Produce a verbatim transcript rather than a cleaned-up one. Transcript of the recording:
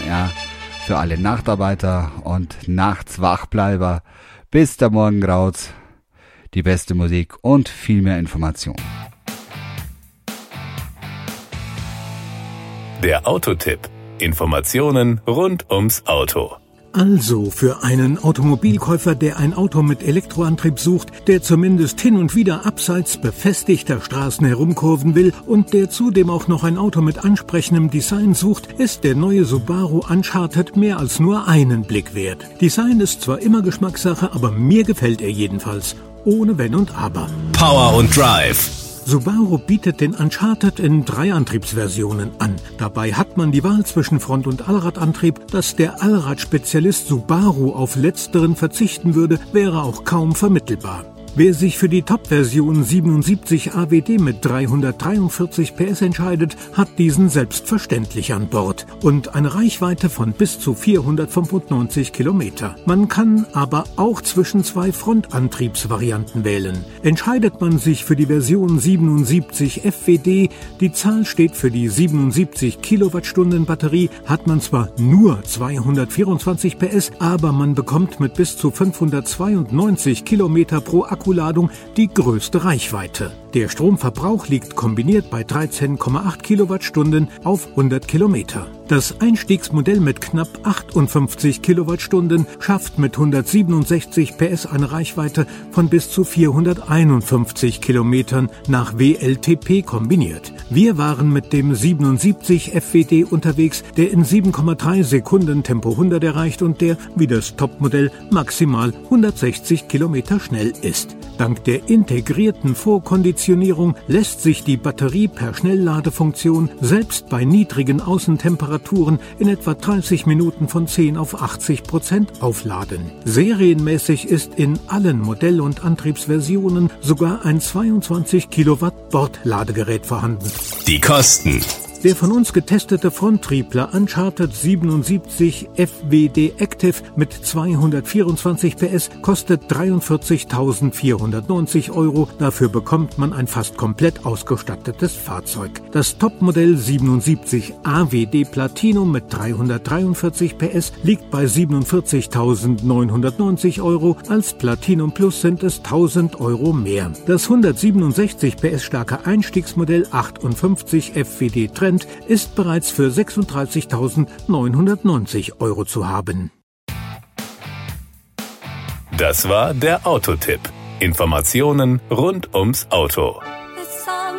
ja, für alle Nachtarbeiter und nachts Wachbleiber. Bis der Morgen graut. Die beste Musik und viel mehr Information. Der Autotipp. Informationen rund ums Auto. Also für einen Automobilkäufer, der ein Auto mit Elektroantrieb sucht, der zumindest hin und wieder abseits befestigter Straßen herumkurven will und der zudem auch noch ein Auto mit ansprechendem Design sucht, ist der neue Subaru Uncharted mehr als nur einen Blick wert. Design ist zwar immer Geschmackssache, aber mir gefällt er jedenfalls. Ohne Wenn und Aber. Power und Drive. Subaru bietet den Uncharted in drei Antriebsversionen an. Dabei hat man die Wahl zwischen Front- und Allradantrieb. Dass der Allradspezialist Subaru auf letzteren verzichten würde, wäre auch kaum vermittelbar. Wer sich für die Top-Version siebenundsiebzig A W D mit dreihundertdreiundvierzig P S entscheidet, hat diesen selbstverständlich an Bord und eine Reichweite von bis zu vierhundertfünfundneunzig Kilometer. Man kann aber auch zwischen zwei Frontantriebsvarianten wählen. Entscheidet man sich für die Version siebenundsiebzig F W D, die Zahl steht für die siebenundsiebzig Kilowattstunden Batterie, hat man zwar nur zweihundertvierundzwanzig P S, aber man bekommt mit bis zu fünfhundertzweiundneunzig Kilometer pro Akkuladung die größte Reichweite. Der Stromverbrauch liegt kombiniert bei dreizehn Komma acht Kilowattstunden auf hundert Kilometer. Das Einstiegsmodell mit knapp achtundfünfzig Kilowattstunden schafft mit hundertsiebenundsechzig P S eine Reichweite von bis zu vierhunderteinundfünfzig Kilometern nach W L T P kombiniert. Wir waren mit dem siebenundsiebzig F W D unterwegs, der in sieben Komma drei Sekunden Tempo hundert erreicht und der, wie das Topmodell, maximal hundertsechzig Kilometer schnell ist. Dank der integrierten Vorkonditionierung lässt sich die Batterie per Schnellladefunktion selbst bei niedrigen Außentemperaturen in etwa dreißig Minuten von zehn auf achtzig Prozent aufladen. Serienmäßig ist in allen Modell- und Antriebsversionen sogar ein zweiundzwanzig Kilowatt Bordladegerät vorhanden. Die Kosten. Der von uns getestete Fronttriebler Uncharted siebenundsiebzig F W D Active mit zweihundertvierundzwanzig P S kostet dreiundvierzigtausendvierhundertneunzig Euro. Dafür bekommt man ein fast komplett ausgestattetes Fahrzeug. Das Topmodell siebenundsiebzig A W D Platinum mit dreihundertdreiundvierzig P S liegt bei siebenundvierzigtausendneunhundertneunzig Euro. Als Platinum Plus sind es tausend Euro mehr. Das hundertsiebenundsechzig P S starke Einstiegsmodell achtundfünfzig F W D Trend ist bereits für sechsunddreißigtausendneunhundertneunzig Euro zu haben. Das war der Autotipp. Informationen rund ums Auto.